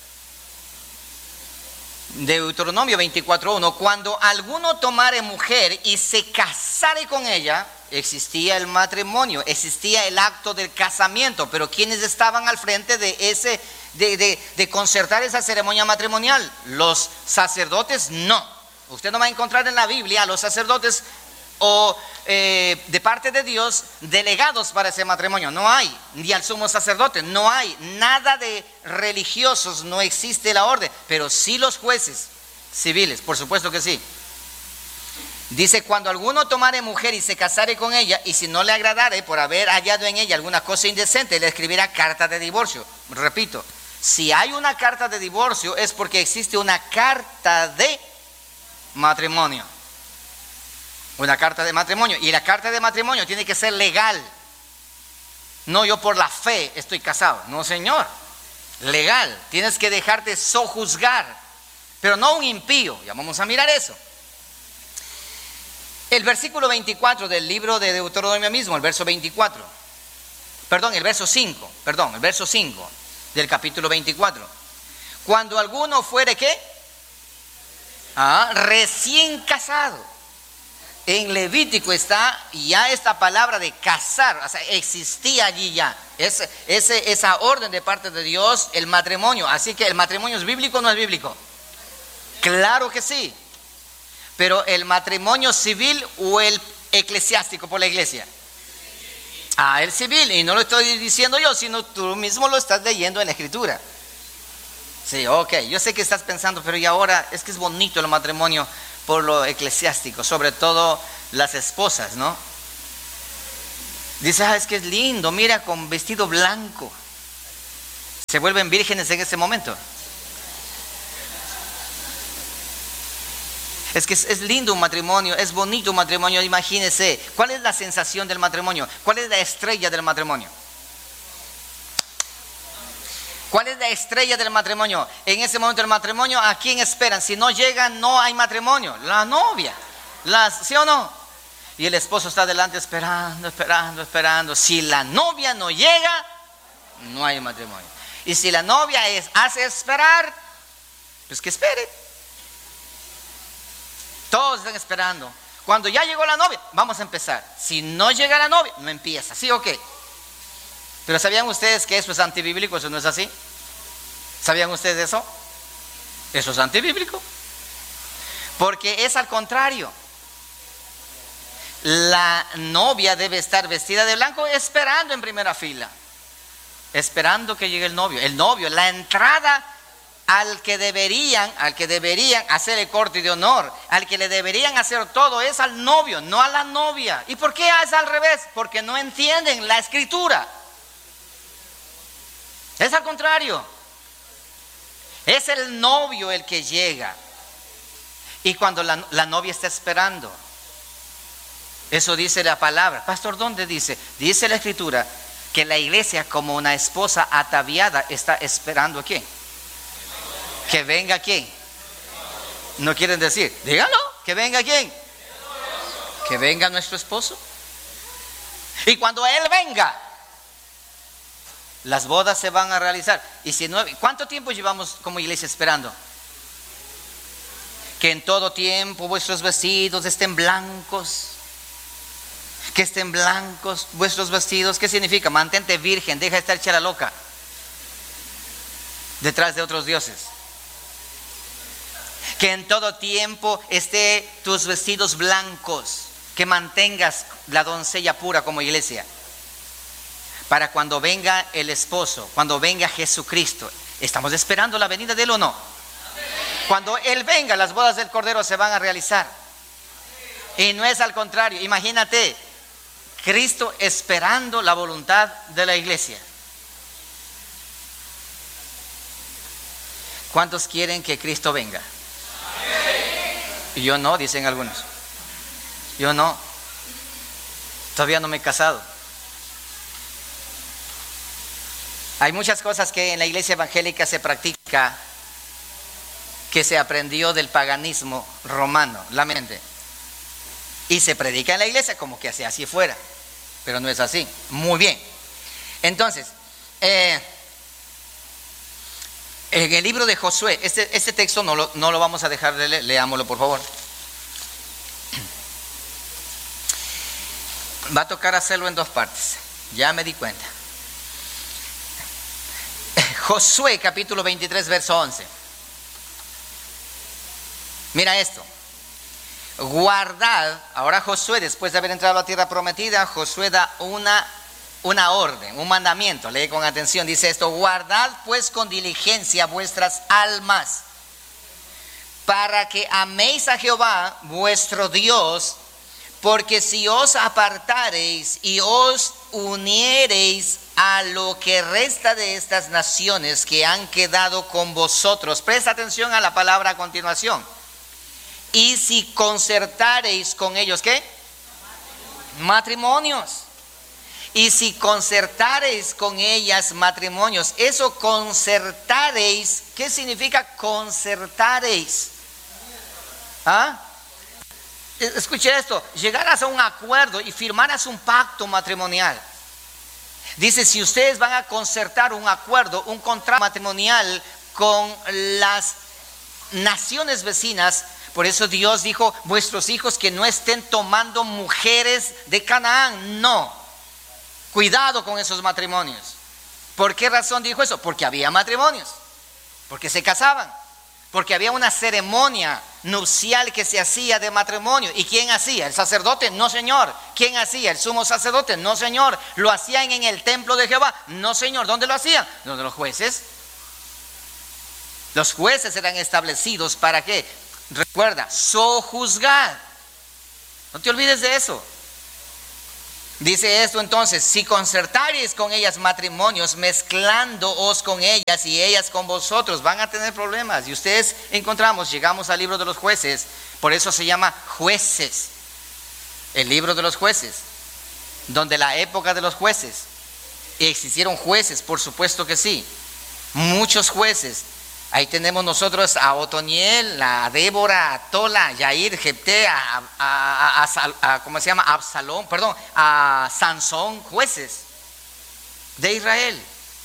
Deuteronomio 24:1. Cuando alguno tomare mujer y se casare con ella, existía el matrimonio, existía el acto del casamiento, pero ¿quiénes estaban al frente de concertar esa ceremonia matrimonial? Los sacerdotes. No, usted no va a encontrar en la Biblia a los sacerdotes o de parte de Dios delegados para ese matrimonio. No hay, ni al sumo sacerdote, no hay nada de religiosos, no existe la orden, pero sí los jueces civiles, por supuesto que sí. Dice: cuando alguno tomare mujer y se casare con ella, y si no le agradare por haber hallado en ella alguna cosa indecente, le escribirá carta de divorcio. Repito, si hay una carta de divorcio es porque existe una carta de matrimonio. Una carta de matrimonio. Y la carta de matrimonio tiene que ser legal. No, yo por la fe estoy casado. No, señor. Legal. Tienes que dejarte sojuzgar. Pero no un impío. Ya vamos a mirar eso. El versículo 24 del libro de Deuteronomio mismo, el verso 24. El verso 5. El verso 5 del capítulo 24. Cuando alguno fuere, ¿qué? Recién casado. En Levítico está ya esta palabra de casar, o sea, existía allí ya esa orden de parte de Dios, el matrimonio. Así que el matrimonio es bíblico o no es bíblico. Claro que sí, pero el matrimonio civil o el eclesiástico por la iglesia. Ah, el civil, y no lo estoy diciendo yo, sino tú mismo lo estás leyendo en la Escritura. Sí, ok, yo sé que estás pensando, pero y ahora es que es bonito el matrimonio por lo eclesiástico, sobre todo las esposas, ¿no? Dice, es que es lindo, mira, con vestido blanco. ¿Se vuelven vírgenes en ese momento? Es que es lindo un matrimonio, es bonito un matrimonio, imagínense. ¿Cuál es la sensación del matrimonio? ¿Cuál es la estrella del matrimonio? ¿Cuál es la estrella del matrimonio? En ese momento del matrimonio, ¿a quién esperan? Si no llegan, no hay matrimonio. La novia. ¿Sí o no? Y el esposo está delante esperando. Si la novia no llega, no hay matrimonio. Y si la novia hace esperar, pues que espere. Todos están esperando. Cuando ya llegó la novia, vamos a empezar. Si no llega la novia, no empieza. ¿Sí o qué? Pero ¿sabían ustedes que eso es antibíblico? ¿Eso no es así? ¿Sabían ustedes eso? Eso es antibíblico. Porque es al contrario. La novia debe estar vestida de blanco esperando en primera fila. Esperando que llegue el novio. El novio, la entrada al que deberían hacer el corte de honor, al que le deberían hacer todo es al novio, no a la novia. ¿Y por qué es al revés? Porque no entienden la Escritura. Es al contrario. Es el novio el que llega. Y cuando la novia está esperando, eso dice la palabra. Pastor, ¿dónde dice? Dice la Escritura que la iglesia, como una esposa ataviada, está esperando a quién. Que venga quién. No quieren decir, díganlo, que venga quién. Que venga nuestro esposo. Y cuando él venga, las bodas se van a realizar. Y si no, ¿cuánto tiempo llevamos como iglesia esperando? Que en todo tiempo vuestros vestidos estén blancos. Que estén blancos vuestros vestidos. ¿Qué significa? Mantente virgen, deja de estar hecha la loca detrás de otros dioses. Que en todo tiempo esté tus vestidos blancos. Que mantengas la doncella pura como iglesia. Para cuando venga el esposo, cuando venga Jesucristo. ¿Estamos esperando la venida de él o no? Cuando él venga, las bodas del Cordero se van a realizar. Y no es al contrario. Imagínate, Cristo esperando la voluntad de la iglesia. ¿Cuántos quieren que Cristo venga? Yo no, dicen algunos. Yo no. Todavía no me he casado. Hay muchas cosas que en la iglesia evangélica se practica, que se aprendió del paganismo romano, la mente. Y se predica en la iglesia como que así fuera. Pero no es así. Muy bien. Entonces, en el libro de Josué, este texto no lo vamos a dejar de leer, leámoslo por favor. Va a tocar hacerlo en dos partes, ya me di cuenta. Josué capítulo 23 verso 11. Mira esto. Guardad, ahora Josué, después de haber entrado a la tierra prometida, Josué da una orden, un mandamiento. Lee con atención, dice esto: guardad pues con diligencia vuestras almas, para que améis a Jehová vuestro Dios, porque si os apartareis y os uniereis a lo que resta de estas naciones que han quedado con vosotros. Presta atención a la palabra a continuación. Y si concertareis con ellos, ¿qué? Matrimonios. Y si concertareis con ellas matrimonios. Eso concertareis, ¿qué significa concertareis? ¿Ah? Escuche esto, llegarás a un acuerdo y firmarás un pacto matrimonial. Dice, si ustedes van a concertar un acuerdo, un contrato matrimonial con las naciones vecinas, por eso Dios dijo, vuestros hijos que no estén tomando mujeres de Canaán. No, cuidado con esos matrimonios. ¿Por qué razón dijo eso? Porque había matrimonios, porque se casaban, porque había una ceremonia nupcial que se hacía de matrimonio. ¿Y quién hacía? ¿El sacerdote? No, señor. ¿Quién hacía? ¿El sumo sacerdote? No, señor. ¿Lo hacían en el templo de Jehová? No, señor. ¿Dónde lo hacían? ¿Dónde los jueces? Los jueces eran establecidos ¿para qué? Recuerda, sojuzgar. No te olvides de eso. Dice esto entonces: si concertareis con ellas matrimonios, mezclándoos con ellas y ellas con vosotros, van a tener problemas. Y ustedes llegamos al libro de los jueces, por eso se llama Jueces, el libro de los jueces, donde la época de los jueces, existieron jueces, por supuesto que sí, muchos jueces. Ahí tenemos nosotros a Otoniel, a Débora, a Tola, a Yair, Jepté, ¿cómo se llama? Absalón, perdón, a Sansón, jueces de Israel.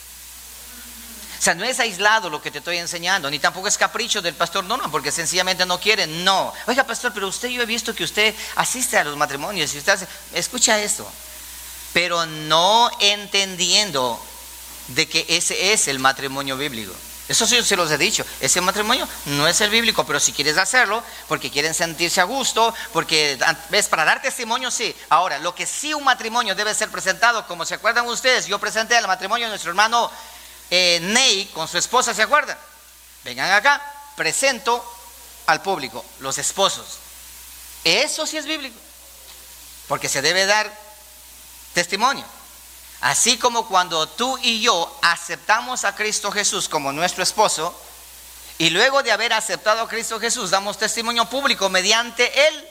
O sea, no es aislado lo que te estoy enseñando, ni tampoco es capricho del pastor, no, porque sencillamente no quiere, no. Oiga, pastor, pero yo he visto que usted asiste a los matrimonios y usted escucha esto, pero no entendiendo de que ese es el matrimonio bíblico. Eso sí se los he dicho, ese matrimonio no es el bíblico, pero si quieres hacerlo, porque quieren sentirse a gusto, porque ves, para dar testimonio, sí. Ahora, lo que sí un matrimonio debe ser presentado, como se acuerdan ustedes, yo presenté el matrimonio de nuestro hermano Ney con su esposa, ¿se acuerdan? Vengan acá, presento al público, los esposos. Eso sí es bíblico, porque se debe dar testimonio. Así como cuando tú y yo aceptamos a Cristo Jesús como nuestro esposo, y luego de haber aceptado a Cristo Jesús damos testimonio público mediante el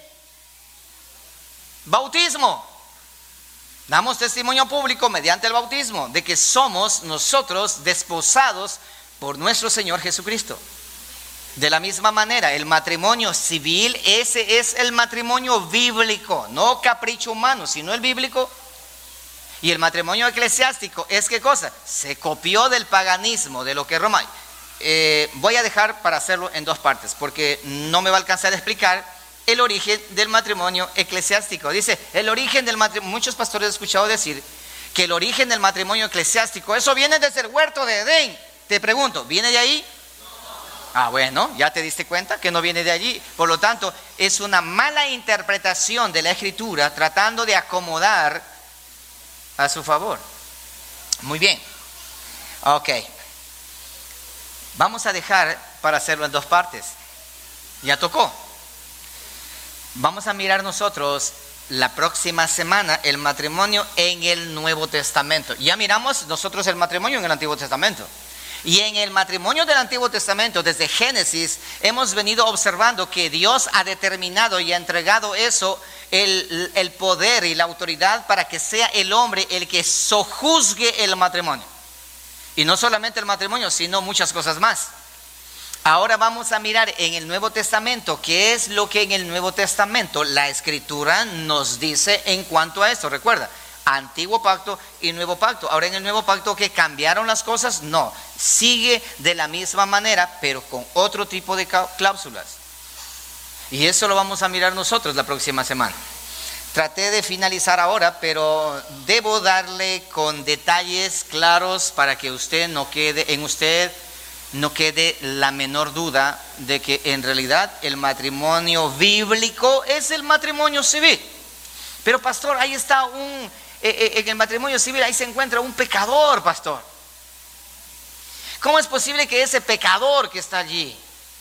bautismo. Damos testimonio público mediante el bautismo de que somos nosotros desposados por nuestro Señor Jesucristo. De la misma manera, el matrimonio civil, ese es el matrimonio bíblico, no capricho humano, sino el bíblico. Y el matrimonio eclesiástico es ¿qué cosa? Se copió del paganismo, de lo que Roma. Voy a dejar para hacerlo en dos partes, porque no me va a alcanzar a explicar el origen del matrimonio eclesiástico. Dice, el origen del matrimonio, muchos pastores he escuchado decir que el origen del matrimonio eclesiástico, eso viene desde el huerto de Edén. Te pregunto, ¿viene de ahí? Ah, bueno, ya te diste cuenta que no viene de allí. Por lo tanto, es una mala interpretación de la Escritura tratando de acomodar a su favor. Muy bien. Ok. Vamos a dejar para hacerlo en dos partes. Ya tocó. Vamos a mirar nosotros la próxima semana el matrimonio en el Nuevo Testamento. Ya miramos nosotros el matrimonio en el Antiguo Testamento. Y en el matrimonio del Antiguo Testamento, desde Génesis, hemos venido observando que Dios ha determinado y ha entregado eso, el poder y la autoridad para que sea el hombre el que sojuzgue el matrimonio. Y no solamente el matrimonio, sino muchas cosas más. Ahora vamos a mirar en el Nuevo Testamento qué es lo que en el Nuevo Testamento la Escritura nos dice en cuanto a esto. Recuerda, Antiguo Pacto y Nuevo Pacto. Ahora en el Nuevo Pacto, ¿que cambiaron las cosas? No, sigue de la misma manera, pero con otro tipo de cláusulas. Y eso lo vamos a mirar nosotros la próxima semana. Traté de finalizar ahora, pero debo darle con detalles claros para que no quede la menor duda de que en realidad el matrimonio bíblico es el matrimonio civil. Pero pastor, ahí está en el matrimonio civil, ahí se encuentra un pecador, pastor. ¿Cómo es posible que ese pecador que está allí,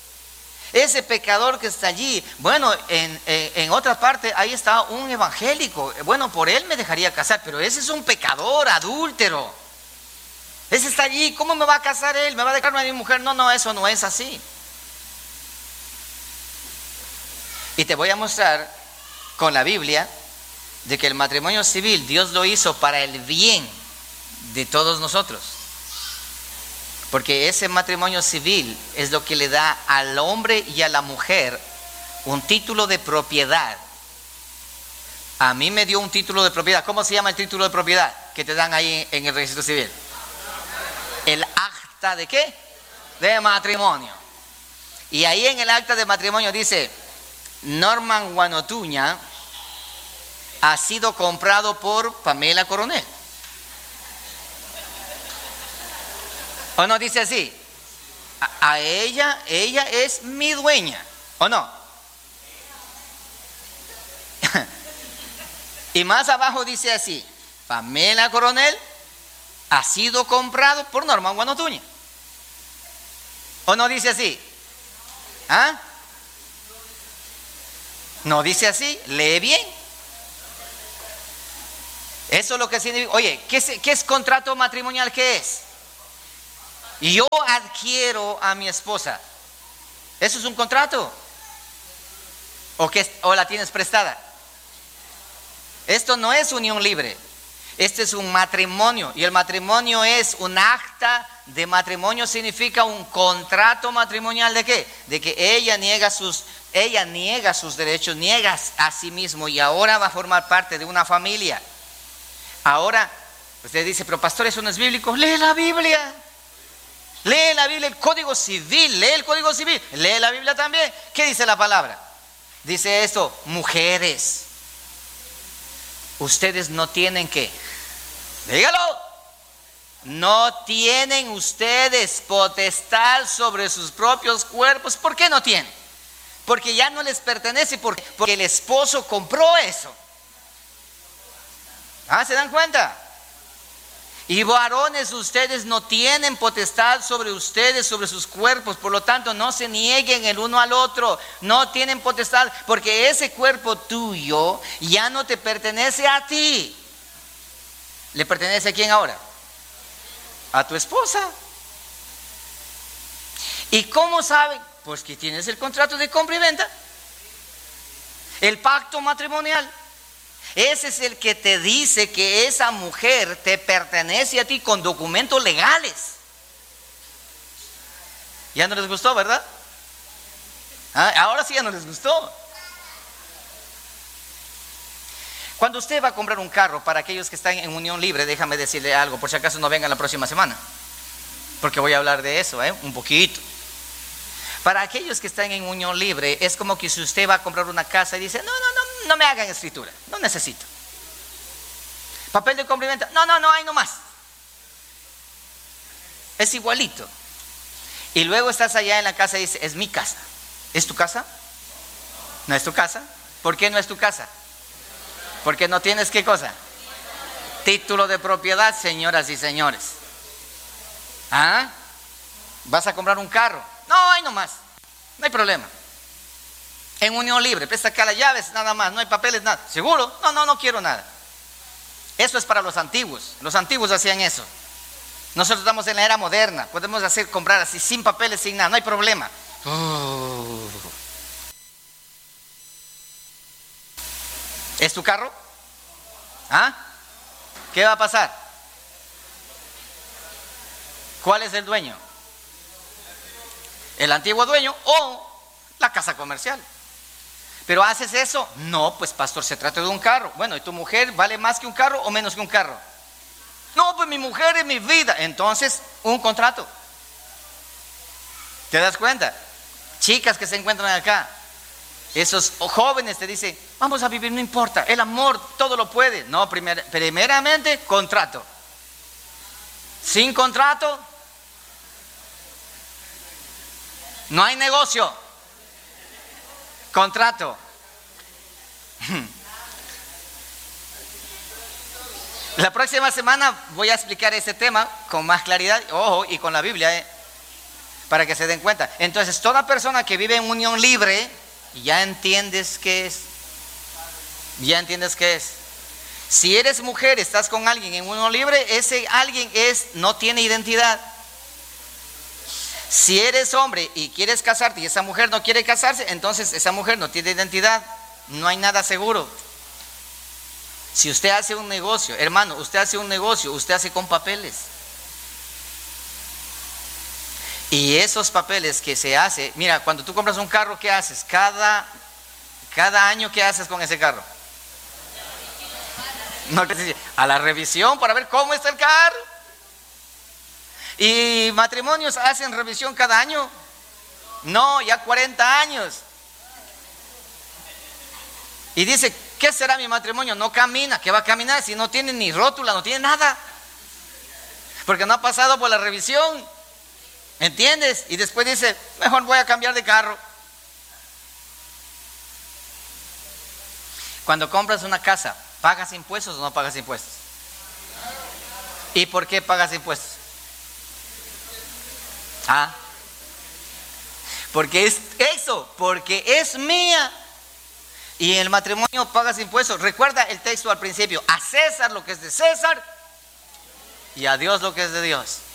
bueno, en otra parte, ahí está un evangélico, bueno, por él me dejaría casar, pero ese es un pecador, adúltero. Ese está allí, ¿cómo me va a casar él? ¿Me va a dejar a mi mujer? No, eso no es así. Y te voy a mostrar con la Biblia de que el matrimonio civil Dios lo hizo para el bien de todos nosotros. Porque ese matrimonio civil es lo que le da al hombre y a la mujer un título de propiedad. A mí me dio un título de propiedad. ¿Cómo se llama el título de propiedad que te dan ahí en el registro civil? El acta de ¿qué? De matrimonio. Y ahí en el acta de matrimonio dice: Norman Guanotuña ha sido comprado por Pamela Coronel. ¿O no dice así? A ella es mi dueña, ¿o no? Y más abajo dice así: Pamela Coronel ha sido comprado por Norman Guanotuña. ¿O no dice así? ¿Ah? No dice así, lee bien. Eso es lo que significa. Oye, ¿qué es contrato matrimonial? ¿Qué es? Yo adquiero a mi esposa. ¿Eso es un contrato? ¿O la tienes prestada? Esto no es unión libre. Este es un matrimonio. Y el matrimonio es un acta de matrimonio. Significa un contrato matrimonial. ¿De qué? De que ella niega sus derechos, niega a sí mismo, y ahora va a formar parte de una familia. Ahora, usted dice: pero pastor, eso no es bíblico. Lee la Biblia. Lee la Biblia, el Código Civil. Lee el Código Civil. Lee la Biblia también. ¿Qué dice la palabra? Dice esto: mujeres, ustedes no tienen que, dígalo, no tienen ustedes potestad sobre sus propios cuerpos. ¿Por qué no tienen? Porque ya no les pertenece, porque el esposo compró eso. ¿Se dan cuenta? Y varones, ustedes no tienen potestad sobre ustedes, sobre sus cuerpos. Por lo tanto, no se nieguen el uno al otro. No tienen potestad, porque ese cuerpo tuyo ya no te pertenece a ti. ¿Le pertenece a quién ahora? A tu esposa. ¿Y cómo saben? Pues que tienes el contrato de compra y venta, el pacto matrimonial. Ese es el que te dice que esa mujer te pertenece a ti con documentos legales. Ya no les gustó, ¿verdad? Ahora sí ya no les gustó. Cuando usted va a comprar un carro, para aquellos que están en unión libre, déjame decirle algo, por si acaso no vengan la próxima semana, porque voy a hablar de eso, un poquito. Para aquellos que están en unión libre, es como que si usted va a comprar una casa y dice: no me hagan escritura, no necesito. Papel de compra y venta, no, ahí nomás. Es igualito. Y luego estás allá en la casa y dices: es mi casa. ¿Es tu casa? ¿No es tu casa? ¿Por qué no es tu casa? Porque no tienes, ¿qué cosa? Título de propiedad, señoras y señores. ¿Vas a comprar un carro? No, ahí nomás, no hay problema. En unión libre, presta acá las llaves, nada más, no hay papeles, nada. ¿Seguro? No quiero nada. Eso es para los antiguos. Los antiguos hacían eso. Nosotros estamos en la era moderna, podemos comprar así, sin papeles, sin nada, no hay problema. ¿Es tu carro? ¿Qué va a pasar? ¿Cuál es el dueño? ¿El antiguo dueño o la casa comercial? ¿Pero haces eso? No, pues pastor, se trata de un carro. Bueno, ¿y tu mujer vale más que un carro o menos que un carro? No, pues mi mujer es mi vida. Entonces, un contrato. ¿Te das cuenta? Chicas que se encuentran acá, esos jóvenes te dicen: vamos a vivir, no importa, el amor todo lo puede. No, primeramente contrato. Sin contrato no hay negocio. Contrato. La próxima semana voy a explicar ese tema con más claridad, ojo, y con la Biblia, para que se den cuenta. Entonces, toda persona que vive en unión libre, ya entiendes qué es. Ya entiendes qué es. Si eres mujer, estás con alguien en unión libre, ese alguien no tiene identidad. Si eres hombre y quieres casarte y esa mujer no quiere casarse, entonces esa mujer no tiene identidad, no hay nada seguro. Si usted hace un negocio, hermano, usted hace un negocio, usted hace con papeles. Y esos papeles que se hace, mira, cuando tú compras un carro, ¿qué haces? Cada año, ¿qué haces con ese carro? No, a la revisión para ver cómo está el carro. ¿Y matrimonios hacen revisión cada año? No, ya 40 años. Y dice: ¿qué será mi matrimonio? No camina. ¿Qué va a caminar si no tiene ni rótula, no tiene nada? Porque no ha pasado por la revisión. ¿Entiendes? Y después dice, mejor voy a cambiar de carro. Cuando compras una casa, ¿pagas impuestos o no pagas impuestos? ¿Y por qué pagas impuestos? Porque es eso, porque es mía. Y en el matrimonio pagas impuestos. Recuerda el texto al principio: a César lo que es de César y a Dios lo que es de Dios.